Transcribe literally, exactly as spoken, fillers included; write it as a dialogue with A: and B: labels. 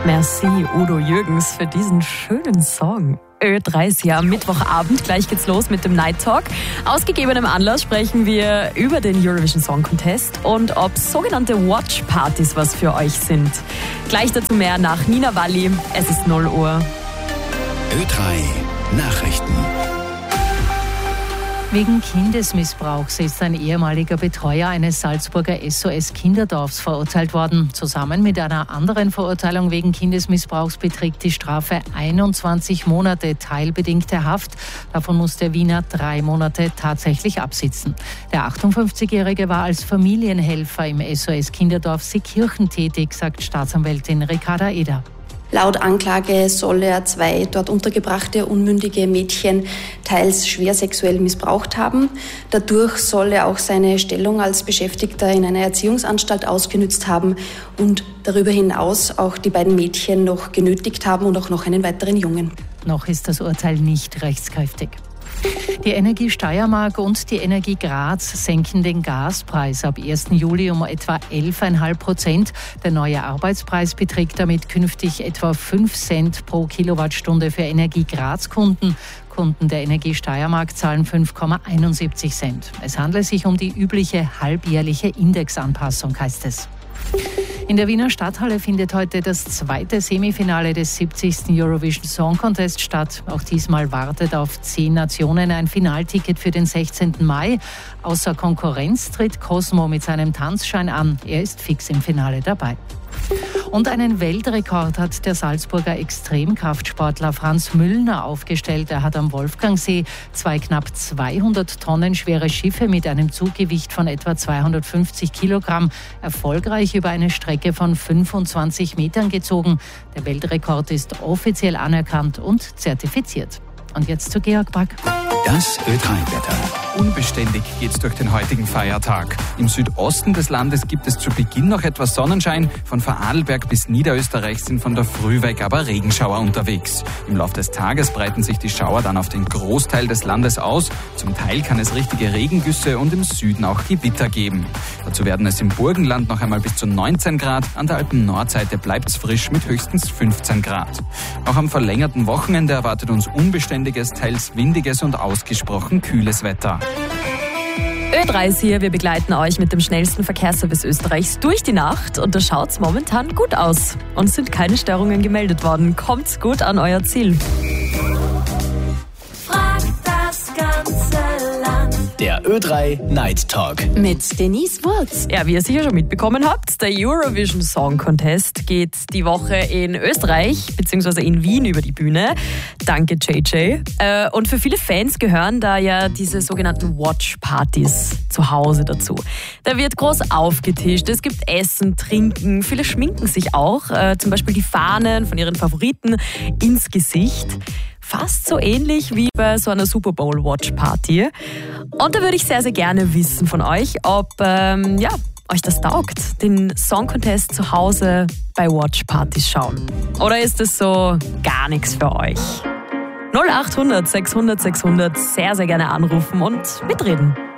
A: Merci Udo Jürgens für diesen schönen Song. Ö drei ist ja am Mittwochabend. Gleich geht's los mit dem Night Talk. Aus gegebenem Anlass sprechen wir über den Eurovision Song Contest und ob sogenannte Watch-Partys was für euch sind. Gleich dazu mehr nach Nina Walli. Es ist null Uhr.
B: Ö drei Nachrichten.
C: Wegen Kindesmissbrauchs ist ein ehemaliger Betreuer eines Salzburger S O S-Kinderdorfs verurteilt worden. Zusammen mit einer anderen Verurteilung wegen Kindesmissbrauchs beträgt die Strafe einundzwanzig Monate teilbedingte Haft. Davon muss der Wiener drei Monate tatsächlich absitzen. Der achtundfünfzigjährige war als Familienhelfer im S O S-Kinderdorf Seekirchen tätig, sagt Staatsanwältin Ricarda Eder.
D: Laut Anklage soll er zwei dort untergebrachte unmündige Mädchen teils schwer sexuell missbraucht haben. Dadurch soll er auch seine Stellung als Beschäftigter in einer Erziehungsanstalt ausgenützt haben und darüber hinaus auch die beiden Mädchen noch genötigt haben und auch noch einen weiteren Jungen.
C: Noch ist das Urteil nicht rechtskräftig. Die Energie Steiermark und die Energie Graz senken den Gaspreis ab ersten Juli um etwa elf Komma fünf Prozent. Der neue Arbeitspreis beträgt damit künftig etwa fünf Cent pro Kilowattstunde für Energie Graz-Kunden. Kunden der Energie Steiermark zahlen fünf Komma einundsiebzig Cent. Es handelt sich um die übliche halbjährliche Indexanpassung, heißt es. In der Wiener Stadthalle findet heute das zweite Semifinale des siebzigsten Eurovision Song Contest statt. Auch diesmal wartet auf zehn Nationen ein Finalticket für den sechzehnten Mai. Außer Konkurrenz tritt Cosmo mit seinem Tanzschein an. Er ist fix im Finale dabei. Und einen Weltrekord hat der Salzburger Extremkraftsportler Franz Müllner aufgestellt. Er hat am Wolfgangsee zwei knapp zweihundert Tonnen schwere Schiffe mit einem Zuggewicht von etwa zweihundertfünfzig Kilogramm erfolgreich über eine Strecke von fünfundzwanzig Metern gezogen. Der Weltrekord ist offiziell anerkannt und zertifiziert. Und jetzt zu Georg Brack.
B: Das Ö drei Wetter.
E: Unbeständig geht's durch den heutigen Feiertag. Im Südosten des Landes gibt es zu Beginn noch etwas Sonnenschein. Von Vorarlberg bis Niederösterreich sind von der Früh weg aber Regenschauer unterwegs. Im Laufe des Tages breiten sich die Schauer dann auf den Großteil des Landes aus. Zum Teil kann es richtige Regengüsse und im Süden auch Gewitter geben. Dazu werden es im Burgenland noch einmal bis zu neunzehn Grad. An der Alpen-Nordseite bleibt's frisch mit höchstens fünfzehn Grad. Auch am verlängerten Wochenende erwartet uns unbeständiges, teils windiges und ausgesprochen kühles Wetter.
A: Ö drei ist hier, wir begleiten euch mit dem schnellsten Verkehrsservice Österreichs durch die Nacht und da schaut's momentan gut aus. Uns sind keine Störungen gemeldet worden. Kommt's gut an euer Ziel.
F: Frag das ganze Land.
B: Der Ö drei Night Talk.
A: Mit Denise Wurz. Ja, wie ihr sicher schon mitbekommen habt, der Eurovision Song Contest geht die Woche in Österreich bzw. in Wien über die Bühne. Danke J J. Äh, und für viele Fans gehören da ja diese sogenannten Watch-Partys zu Hause dazu. Da wird groß aufgetischt, es gibt Essen, Trinken, viele schminken sich auch, äh, zum Beispiel die Fahnen von ihren Favoriten ins Gesicht. Fast so ähnlich wie bei so einer Super Bowl Watch Party. Und da würde ich sehr, sehr gerne wissen von euch, ob ähm, ja, euch das taugt, den Song Contest zu Hause bei Watch Partys schauen. Oder ist es so gar nichts für euch? null acht hundert sechshundert sechshundert, sehr, sehr gerne anrufen und mitreden.